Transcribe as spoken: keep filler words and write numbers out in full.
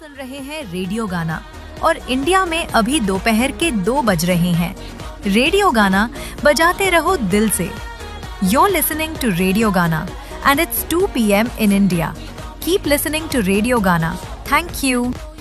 सुन रहे हैं रेडियो गाना और इंडिया में अभी दोपहर के दो बज रहे हैं। रेडियो गाना बजाते रहो दिल से। You're listening to Radio Gana and it's two p m in India. Keep listening to Radio Gana. Thank you.